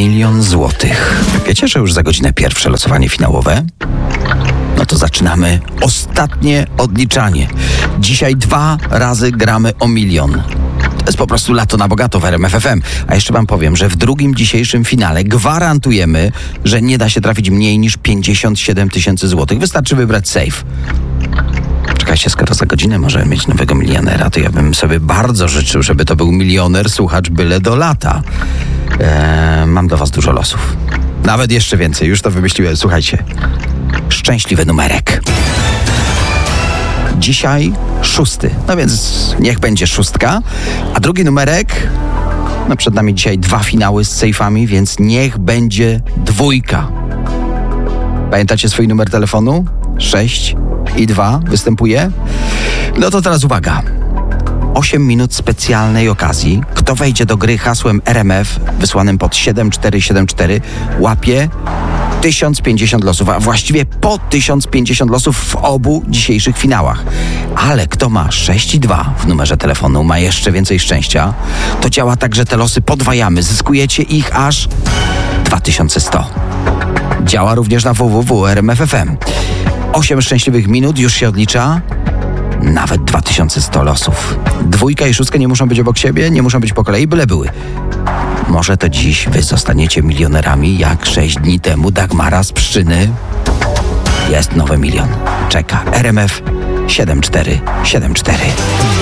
1 000 000 złotych. Wiecie, że już za godzinę pierwsze losowanie finałowe? No to zaczynamy ostatnie odliczanie. Dzisiaj 2 razy gramy o 1 000 000. To jest po prostu lato na bogato w RMF FM. A jeszcze wam powiem, że w drugim dzisiejszym finale gwarantujemy, że nie da się trafić mniej niż 57 000 złotych. Wystarczy wybrać safe. Czekajcie, skoro za godzinę możemy mieć nowego milionera, to ja bym sobie bardzo życzył, żeby to był milioner, słuchacz byle do lata. Mam do was dużo losów. Nawet jeszcze więcej, już to wymyśliłem. Słuchajcie. Szczęśliwy numerek. Dzisiaj 6. No więc niech będzie 6. A drugi numerek... No przed nami dzisiaj 2 finały z sejfami, więc niech będzie 2. Pamiętacie swój numer telefonu? 6 i 2 występuje? No to teraz uwaga. 8 minut specjalnej okazji. Kto wejdzie do gry hasłem RMF wysłanym pod 7474 łapie 1050 losów, a właściwie po 1050 losów w obu dzisiejszych finałach. Ale kto ma 6 i 2 w numerze telefonu, ma jeszcze więcej szczęścia. To działa tak, że te losy podwajamy. Zyskujecie ich aż 2100. Działa również na www.rmf.fm. 8 szczęśliwych minut już się odlicza. Nawet 2100 losów. 2 i 6 nie muszą być obok siebie, nie muszą być po kolei, byle były. Może to dziś wy zostaniecie milionerami, jak 6 dni temu Dagmara z Pszczyny. Jest nowy milion. Czeka RMF 7474.